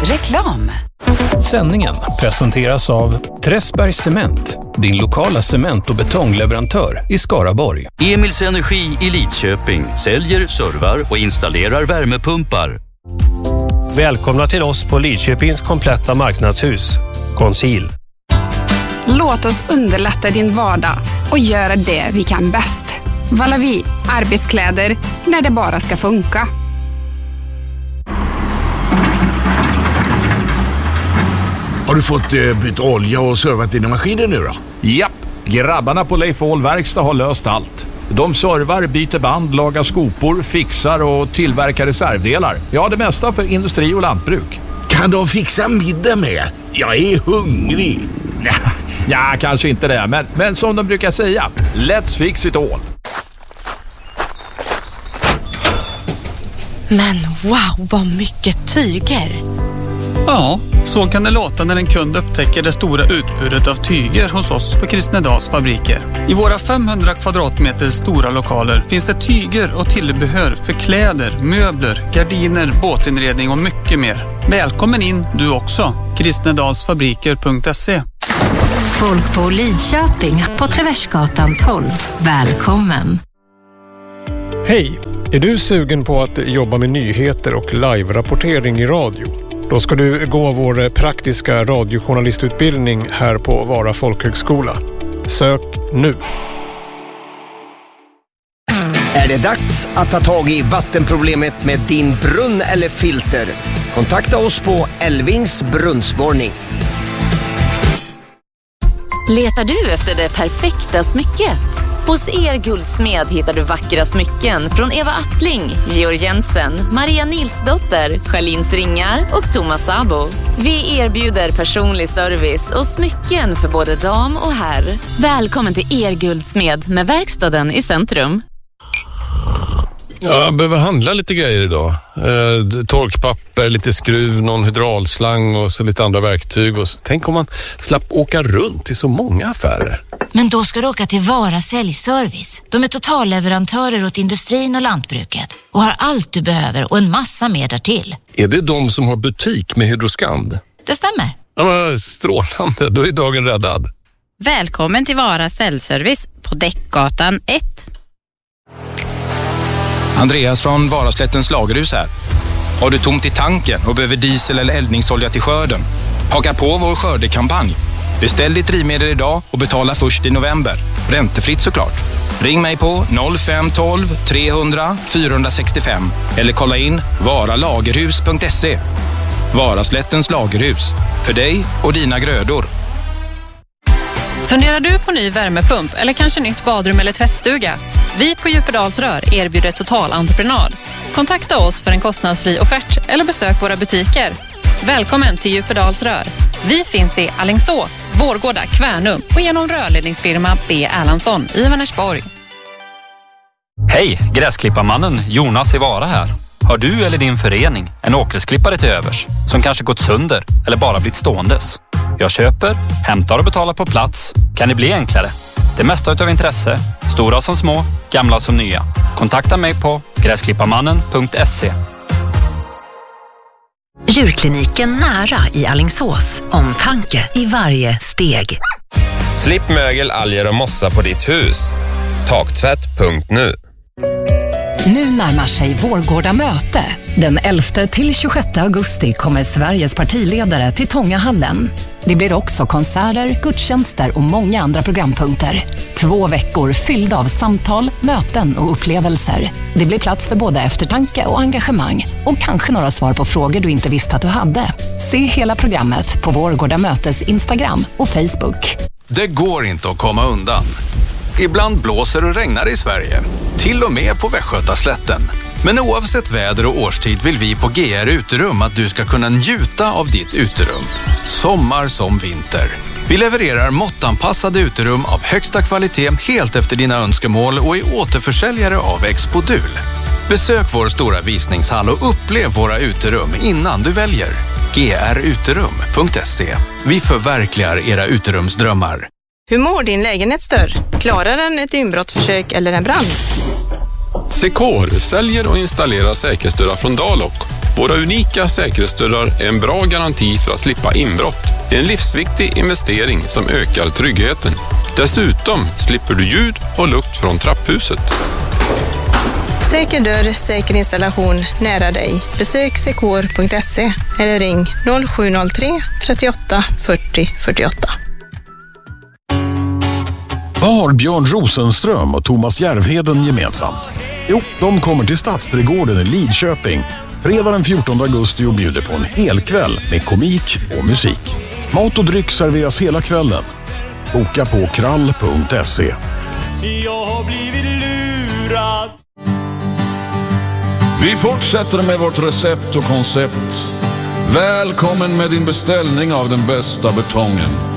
Reklam. Sändningen presenteras av Träsbergs Cement, din lokala cement- och betongleverantör i Skaraborg. Emils Energi i Lidköping säljer, servar och installerar värmepumpar. Välkomna till oss på Lidköpings kompletta marknadshus, Conceal. Låt oss underlätta din vardag och göra det vi kan bäst. Valavi, arbetskläder när det bara ska funka. Har du fått bytt olja och servat dina maskiner nu då? Japp, grabbarna på Leif Ahl Verkstad har löst allt. De servar, byter band, lagar skopor, fixar och tillverkar reservdelar. Ja, det mesta för industri och lantbruk. Kan de fixa middag med? Jag är hungrig. Ja, kanske inte det, men som de brukar säga, let's fix it all. Men wow, vad mycket tyger! Ja, så kan det låta när en kund upptäcker det stora utbudet av tyger hos oss på Kristnedals fabriker. I våra 500 kvadratmeter stora lokaler finns det tyger och tillbehör för kläder, möbler, gardiner, båtinredning och mycket mer. Välkommen in du också, kristnedalsfabriker.se. Folk på Lidköping på Traversgatan 12. Välkommen! Hej! Är du sugen på att jobba med nyheter och live-rapportering i radio? Då ska du gå vår praktiska radiojournalistutbildning här på Vara folkhögskola. Sök nu! Är det dags att ta tag i vattenproblemet med din brunn eller filter? Kontakta oss på Elvings brunnsborrning. Letar du efter det perfekta smycket? Hos Guldsmed hittar du vackra smycken från Eva Attling, Georg Jensen, Maria Nilsdotter, Charlins Ringar och Thomas Sabo. Vi erbjuder personlig service och smycken för både dam och herr. Välkommen till Guldsmed med verkstaden i centrum. Jag behöver handla lite grejer idag. Torkpapper, lite skruv, någon hydraulslang och så lite andra verktyg. Och så. Tänk om man slapp åka runt i så många affärer. Men då ska du åka till Vara säljservice. De är totalleverantörer åt industrin och lantbruket och har allt du behöver och en massa mer därtill. Är det de som har butik med Hydroskand? Det stämmer. Ja, strålande, då är dagen räddad. Välkommen till Vara säljservice på Däckgatan 1. Andreas från Varaslättens lagerhus här. Har du tomt i tanken och behöver diesel eller eldningsolja till skörden? Haka på vår skördekampanj. Beställ ditt drivmedel idag och betala först i november. Räntefritt såklart. Ring mig på 0512 300 465 eller kolla in varalagerhus.se. Varaslättens lagerhus. För dig och dina grödor. Funderar du på ny värmepump eller kanske nytt badrum eller tvättstuga? Vi på Djupedalsrör erbjuder totalentreprenad. Kontakta oss för en kostnadsfri offert eller besök våra butiker. Välkommen till Djupedalsrör. Vi finns i Alingsås, Vårgårda, Kvärnum och genom rörledningsfirma B. Erlandsson i Vänersborg. Hej, gräsklipparmannen Jonas i Vara här. Har du eller din förening en åkgräsklippare till övers som kanske gått sönder eller bara blivit ståendes? Jag köper, hämtar och betalar på plats. Kan det bli enklare? Det mesta utav intresse, stora som små, gamla som nya. Kontakta mig på gräsklipparmannen.se. Djurkliniken nära i Alingsås. Omtanke i varje steg. Slipp mögel, alger och mossa på ditt hus. Taktvätt.nu. Nu närmar sig Vårgårda möte. Den 11 till 26 augusti kommer Sveriges partiledare till Tångahallen. Det blir också konserter, gudstjänster och många andra programpunkter. 2 veckor fyllda av samtal, möten och upplevelser. Det blir plats för både eftertanke och engagemang. Och kanske några svar på frågor du inte visste att du hade. Se hela programmet på Vårgårda mötes Instagram och Facebook. Det går inte att komma undan. Ibland blåser och regnar i Sverige. Till och med på Västgötaslätten. Men oavsett väder och årstid vill vi på GR Uterum att du ska kunna njuta av ditt uterum. Sommar som vinter. Vi levererar måttanpassade uterum av högsta kvalitet helt efter dina önskemål och är återförsäljare av Expodul. Besök vår stora visningshall och upplev våra uterum innan du väljer. gruterum.se. Vi förverkligar era uterumsdrömmar. Hur mår din lägenhetsdörr? Klarar den ett inbrottsförsök eller en brand? Secor säljer och installerar säkerhetsdörrar från Dalok Våra unika säkerhetsdörrar är en bra garanti för att slippa inbrott. En livsviktig investering som ökar tryggheten. Dessutom slipper du ljud och lukt från trapphuset. Säker dörr, säker installation nära dig. Besök secor.se eller ring 0703 38 40 48. Vad har Björn Rosenström och Thomas Järvheden gemensamt? Jo, de kommer till Stadsträdgården i Lidköping fredag den 14 augusti och bjuder på en hel kväll med komik och musik. Mat och dryck serveras hela kvällen. Boka på krall.se. Jag har blivit lurad. Vi fortsätter med vårt recept och koncept. Välkommen med din beställning av den bästa betongen.